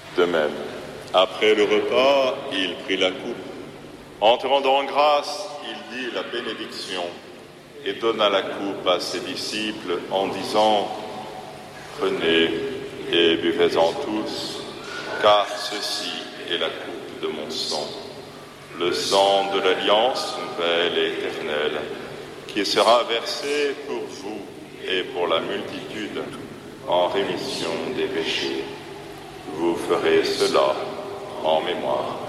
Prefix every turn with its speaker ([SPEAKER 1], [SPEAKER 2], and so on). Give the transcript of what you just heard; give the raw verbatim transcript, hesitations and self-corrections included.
[SPEAKER 1] De même, après le repas, il prit la coupe. En te rendant grâce, il dit la bénédiction et donna la coupe à ses disciples en disant « Prenez et buvez-en tous, car ceci est la coupe de mon sang, le sang de l'alliance nouvelle et éternelle, qui sera versé pour vous et pour la multitude en rémission des péchés. Vous ferez cela en mémoire de moi. »